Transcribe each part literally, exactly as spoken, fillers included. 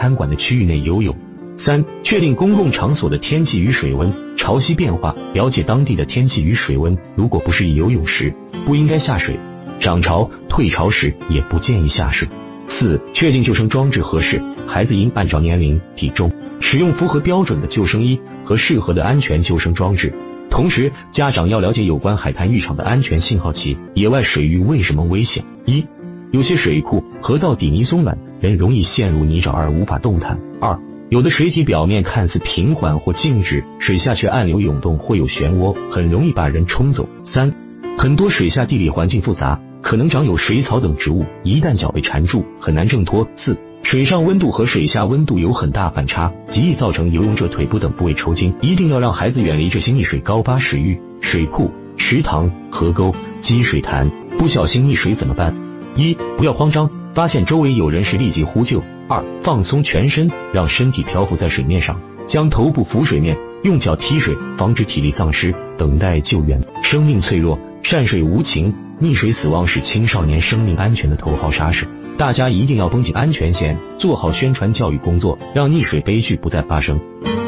看管的区域内游泳。三、确定公共场所的天气与水温、潮汐变化，了解当地的天气与水温。如果不适宜游泳时，不应该下水；涨潮、退潮时也不建议下水。四、确定救生装置合适，孩子应按照年龄、体重使用符合标准的救生衣和适合的安全救生装置。同时，家长要了解有关海滩浴场的安全信号器。野外水域为什么危险？一、有些水库、河道底泥松软，人容易陷入泥沼而无法动弹。二、有的水体表面看似平缓或静止，水下却暗流涌动或有漩涡，很容易把人冲走。三、很多水下地理环境复杂，可能长有水草等植物，一旦脚被缠住，很难挣脱。四、水上温度和水下温度有很大反差，极易造成游泳者腿部等部位抽筋，一定要让孩子远离这些溺水高发水域、水库、池塘、河沟、积水潭。不小心溺水怎么办？一、不要慌张，发现周围有人时立即呼救。二、放松全身，让身体漂浮在水面上，将头部浮水面，用脚踢水，防止体力丧失，等待救援。生命脆弱，善水无情，溺水死亡是青少年生命安全的头号杀手。大家一定要绷紧安全线，做好宣传教育工作，让溺水悲剧不再发生。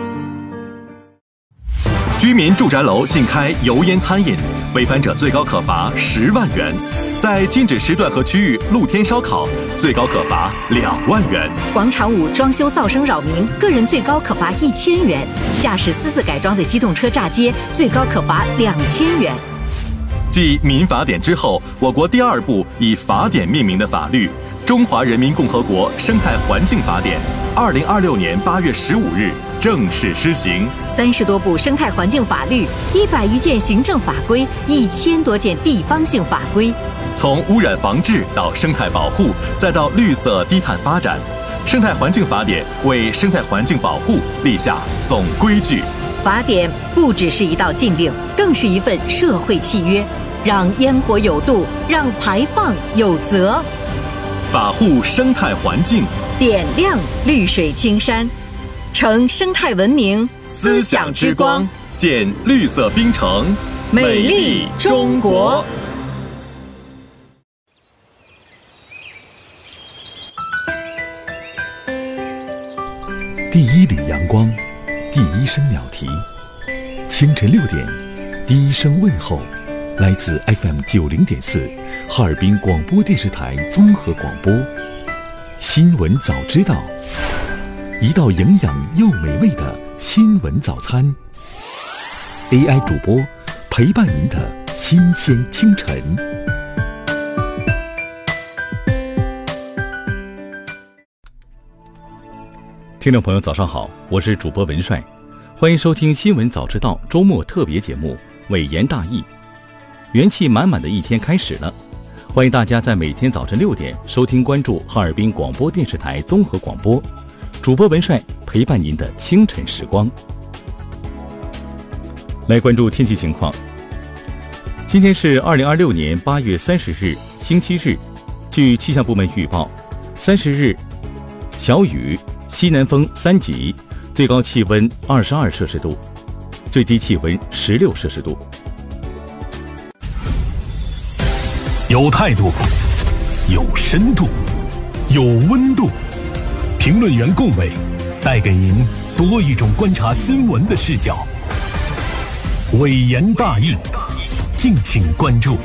居民住宅楼禁开油烟餐饮，违反者最高可罚十万元；在禁止时段和区域露天烧烤，最高可罚两万元。 广场舞装修噪声扰民，个人最高可罚一千元；驾驶私自改装的机动车炸街，最高可罚两千元。 继民法典之后，我国第二部以法典命名的法律《中华人民共和国生态环境法典》，二零二六年八月十五日正式施行。 三十多部生态环境法律，一百余件行政法规，一千多件地方性法规。 从污染防治到生态保护，再到绿色低碳发展，生态环境法典为生态环境保护立下总规矩。 法典不只是一道禁令，更是一份社会契约，让烟火有度，让排放有责。 法护生态环境， 点亮绿水青山，成生态文明思想之光，建绿色冰城， 美丽中国。 第一缕阳光，第一声鸟啼，清晨六点，第一声问候，来自 F M 九零点四哈尔滨广播电视台综合广播。新闻早知道，一道营养又美味的新闻早餐。A I 主播陪伴您的新鲜清晨。 听众朋友早上好，我是主播文帅，欢迎收听新闻早知道周末特别节目伟言大义。元气满满的一天开始了，欢迎大家在每天早晨六点收听关注哈尔滨广播电视台综合广播，主播文帅陪伴您的清晨时光。来关注天气情况，今天是二零二六年八月三十日星期日，据气象部门预报，三十日小雨，西南风三级，最高气温二十二摄氏度，最低气温十六摄氏度。 有态度，有深度，有温度。评论员龚伟带给您多一种观察新闻的视角。伟言大义，敬请关注。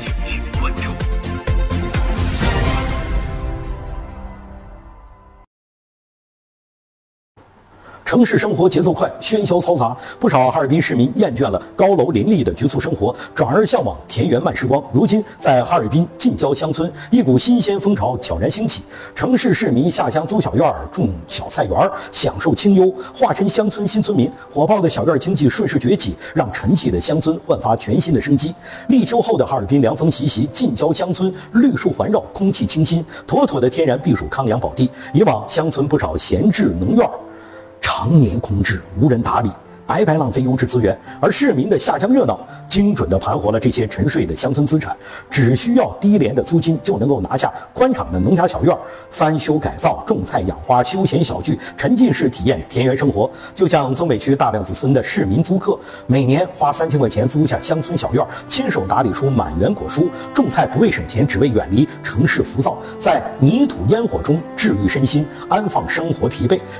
城市生活节奏快，喧嚣嘈杂，不少哈尔滨市民厌倦了高楼林立的局促生活，转而向往田园慢时光。如今，在哈尔滨近郊乡村，一股新鲜风潮悄然兴起，城市市民下乡租小院、种小菜园，享受清幽，化身乡村新村民。火爆的小院经济顺势崛起，让沉寂的乡村焕发全新的生机。立秋后的哈尔滨凉风习习，近郊乡村绿树环绕，空气清新，妥妥的天然避暑康养宝地。以往乡村不少闲置农院常年空置，无人打理，白白浪费优质资源，而市民的下乡热闹，精准地盘活了这些沉睡的乡村资产。只需要低廉的租金，就能够拿下宽敞的农家小院，翻修改造、种菜养花、休闲小聚，沉浸式体验田园生活。就像增北区大亮子村的市民租客，每年花三千块钱租下乡村小院，亲手打理出满园果蔬，种菜不为省钱，只为远离城市浮躁，在泥土烟火中治愈身心，安放生活疲惫。